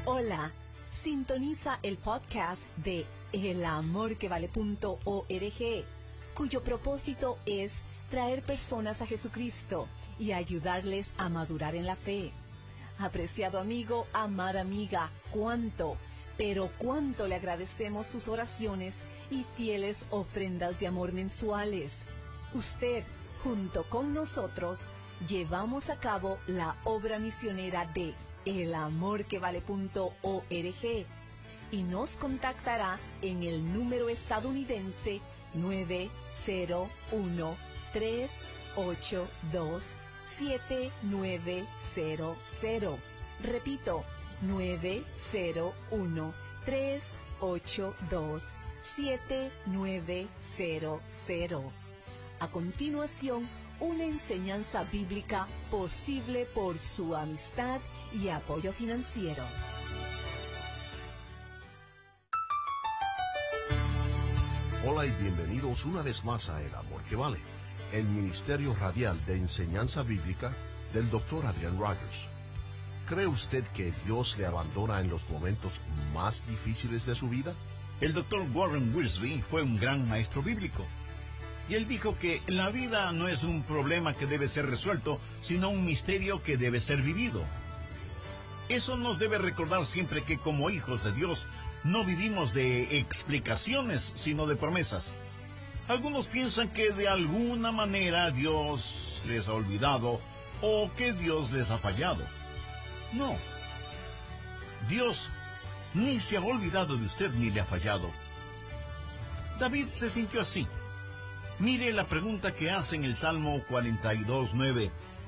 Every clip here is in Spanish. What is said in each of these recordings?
Hola, sintoniza el podcast de elamorquevale.org, cuyo propósito es traer personas a Jesucristo y ayudarles a madurar en la fe. Apreciado amigo, amada amiga, cuánto le agradecemos sus oraciones y fieles ofrendas de amor mensuales. Usted, junto con nosotros, llevamos a cabo la obra misionera de elamorquevale.org y nos contactará en el número estadounidense 901-382-7900. Repito, 901-382-7900. A continuación, una enseñanza bíblica posible por su amistad y apoyo financiero. Hola y bienvenidos una vez más a El Amor que Vale, el ministerio radial de enseñanza bíblica del Dr. Adrian Rogers. ¿Cree usted que Dios le abandona en los momentos más difíciles de su vida? El Dr. Warren Wiersbe fue un gran maestro bíblico. Y él dijo que la vida no es un problema que debe ser resuelto, sino un misterio que debe ser vivido. Eso nos debe recordar siempre que como hijos de Dios no vivimos de explicaciones, sino de promesas. Algunos piensan que de alguna manera Dios les ha olvidado o que Dios les ha fallado. No. Dios ni se ha olvidado de usted ni le ha fallado. David se sintió así. Mire la pregunta que hace en el Salmo 42:9.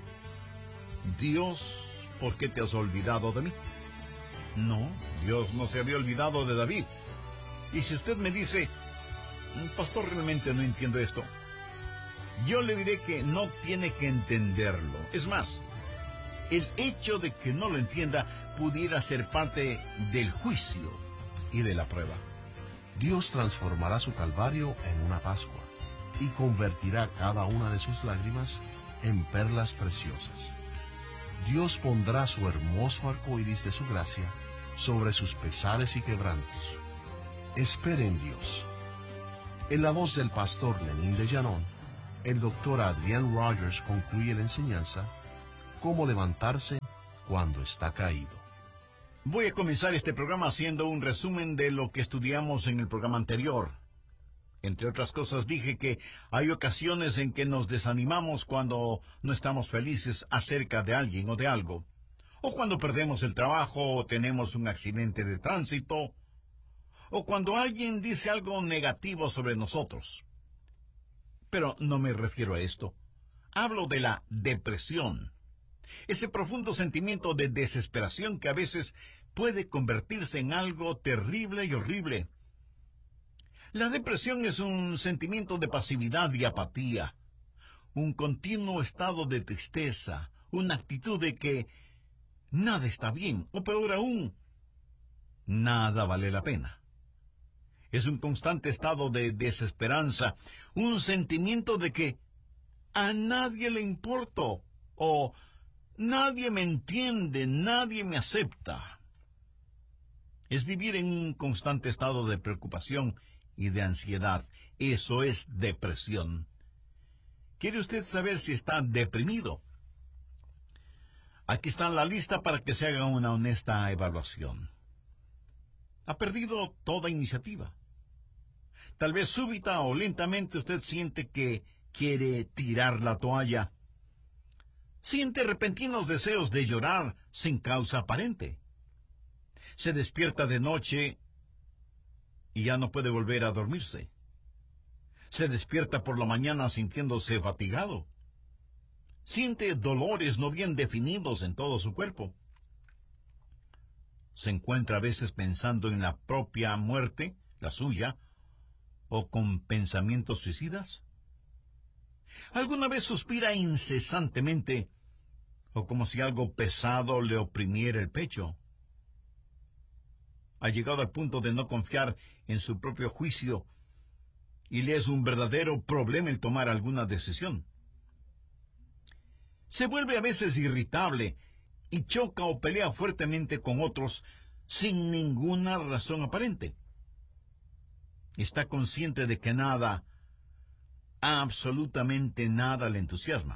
Dios, ¿por qué te has olvidado de mí? No, Dios no se había olvidado de David. Y si usted me dice, pastor, realmente no entiendo esto, yo le diré que no tiene que entenderlo. Es más, el hecho de que no lo entienda pudiera ser parte del juicio y de la prueba. Dios transformará su calvario en una Pascua y convertirá cada una de sus lágrimas en perlas preciosas. Dios pondrá su hermoso arco iris de su gracia sobre sus pesares y quebrantos. Espere en Dios. En la voz del pastor Lenín de Llanón, el Dr. Adrian Rogers concluye la enseñanza Cómo levantarse cuando está caído. Voy a comenzar este programa haciendo un resumen de lo que estudiamos en el programa anterior. Entre otras cosas, dije que hay ocasiones en que nos desanimamos cuando no estamos felices acerca de alguien o de algo, o cuando perdemos el trabajo o tenemos un accidente de tránsito, o cuando alguien dice algo negativo sobre nosotros. Pero no me refiero a esto. Hablo de la depresión, ese profundo sentimiento de desesperación que a veces puede convertirse en algo terrible y horrible. La depresión es un sentimiento de pasividad y apatía, un continuo estado de tristeza, una actitud de que nada está bien, o peor aún, nada vale la pena. Es un constante estado de desesperanza, un sentimiento de que a nadie le importo, o nadie me entiende, nadie me acepta. Es vivir en un constante estado de preocupación y de ansiedad. Eso es depresión. ¿Quiere usted saber si está deprimido? Aquí está la lista para que se haga una honesta evaluación. Ha perdido toda iniciativa. Tal vez súbita o lentamente usted siente que quiere tirar la toalla. Siente repentinos deseos de llorar sin causa aparente. Se despierta de noche y ya no puede volver a dormirse. Se despierta por la mañana sintiéndose fatigado. Siente dolores no bien definidos en todo su cuerpo. Se encuentra a veces pensando en la propia muerte, la suya, o con pensamientos suicidas. ¿Alguna vez suspira incesantemente, o como si algo pesado le oprimiera el pecho? Ha llegado al punto de no confiar en su propio juicio y le es un verdadero problema el tomar alguna decisión. Se vuelve a veces irritable y choca o pelea fuertemente con otros sin ninguna razón aparente. Está consciente de que nada, absolutamente nada le entusiasma.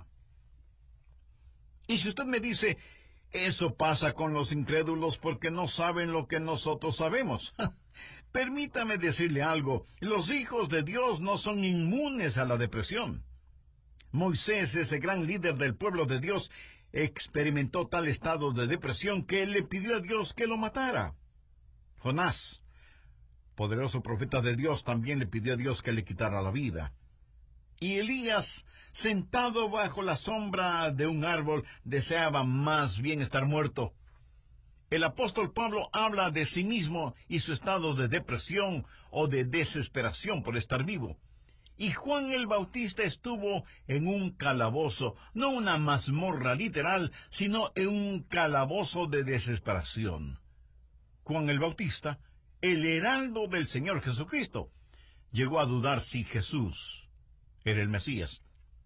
Y si usted me dice, eso pasa con los incrédulos porque no saben lo que nosotros sabemos. Permítame decirle algo, los hijos de Dios no son inmunes a la depresión. Moisés, ese gran líder del pueblo de Dios, experimentó tal estado de depresión que él le pidió a Dios que lo matara. Jonás, poderoso profeta de Dios, también le pidió a Dios que le quitara la vida. Y Elías, sentado bajo la sombra de un árbol, deseaba más bien estar muerto. El apóstol Pablo habla de sí mismo y su estado de depresión o de desesperación por estar vivo. Y Juan el Bautista estuvo en un calabozo, no una mazmorra literal, sino en un calabozo de desesperación. Juan el Bautista, el heraldo del Señor Jesucristo, llegó a dudar si Jesús era el Mesías.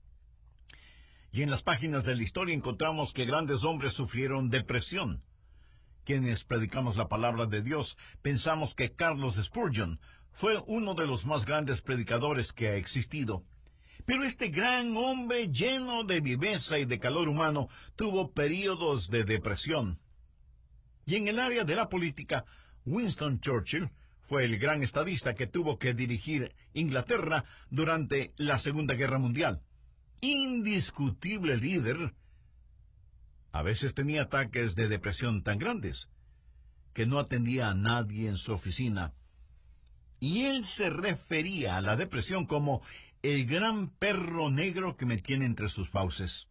Y en las páginas de la historia encontramos que grandes hombres sufrieron depresión. Quienes predicamos la palabra de Dios pensamos que Carlos Spurgeon fue uno de los más grandes predicadores que ha existido. Pero este gran hombre lleno de viveza y de calor humano tuvo períodos de depresión. Y en el área de la política, Winston Churchill fue el gran estadista que tuvo que dirigir Inglaterra durante la Segunda Guerra Mundial. Indiscutible líder. A veces tenía ataques de depresión tan grandes que no atendía a nadie en su oficina. Y él se refería a la depresión como el gran perro negro que me tiene entre sus fauces.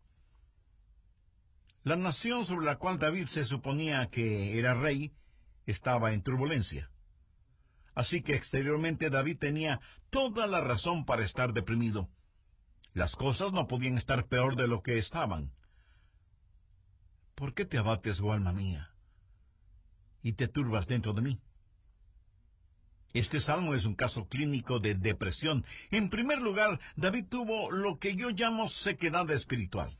La nación sobre la cual David se suponía que era rey estaba en turbulencia. Así que exteriormente David tenía toda la razón para estar deprimido. Las cosas no podían estar peor de lo que estaban. ¿Por qué te abates, oh alma mía, y te turbas dentro de mí? Este salmo es un caso clínico de depresión. En primer lugar, David tuvo lo que yo llamo sequedad espiritual.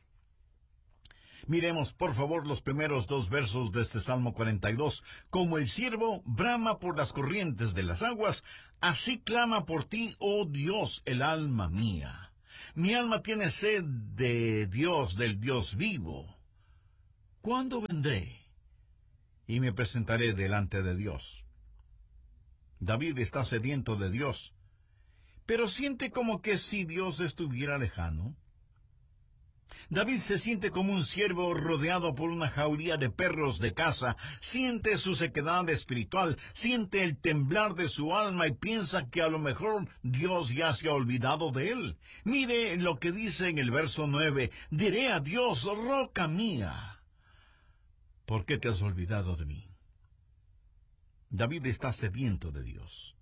Miremos, por favor, los primeros 2 versos de este Salmo 42. Como el ciervo brama por las corrientes de las aguas, así clama por ti, oh Dios, el alma mía. Mi alma tiene sed de Dios, del Dios vivo. ¿Cuándo vendré y me presentaré delante de Dios? David está sediento de Dios, pero siente como que si Dios estuviera lejano. David se siente como un ciervo rodeado por una jauría de perros de caza, siente su sequedad espiritual, siente el temblar de su alma y piensa que a lo mejor Dios ya se ha olvidado de él. Mire lo que dice en el verso 9, diré a Dios, roca mía, ¿por qué te has olvidado de mí? David está sediento de Dios,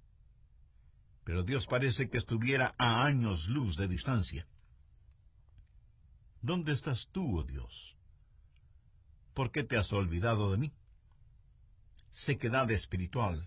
pero Dios parece que estuviera a años luz de distancia. ¿Dónde estás tú, oh Dios? ¿Por qué te has olvidado de mí? Sequedad espiritual.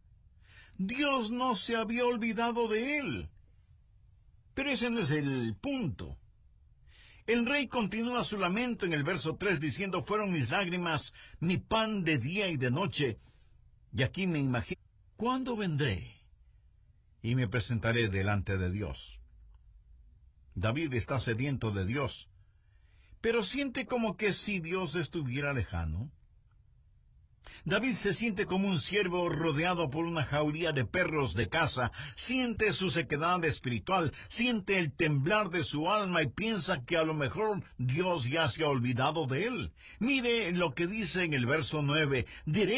Dios no se había olvidado de él. Pero ese no es el punto. El rey continúa su lamento en el verso 3 diciendo, fueron mis lágrimas, mi pan de día y de noche. Y aquí me imagino, ¿cuándo vendré y me presentaré delante de Dios? David está sediento de Dios, pero siente como que si Dios estuviera lejano. David se siente como un ciervo rodeado por una jauría de perros de caza, siente su sequedad espiritual, siente el temblar de su alma y piensa que a lo mejor Dios ya se ha olvidado de él. Mire lo que dice en el verso 9, diré